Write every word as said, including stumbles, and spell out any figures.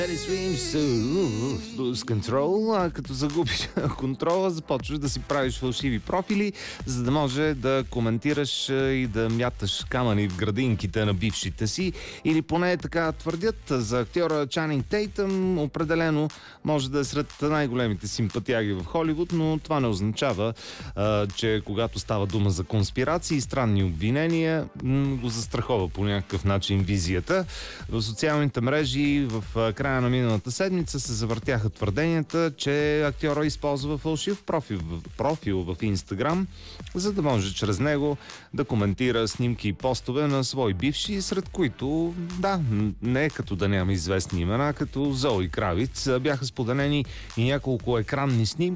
Lose control, а като загубиш контрола, започваш да си правиш фалшиви профили, за да може да коментираш и да мяташ камъни в градинките на бившите си. Или поне така твърдят за актьора Чанинг Тейтъм. Определено може да е сред най-големите симпатияги в Холивуд, но това не означава, а, че когато става дума за конспирации и странни обвинения, м- го застрахова по някакъв начин визията. В социалните мрежи в края на миналата седмица се завъртяха твърденията, че актьора използва фалшив профил, профил в Инстаграм, за да може чрез него да коментира снимки и постове на свои бивши, сред които, да, не е като да няма известни имена, като Зои Кравиц. Бяха споделени и няколко екранни снимки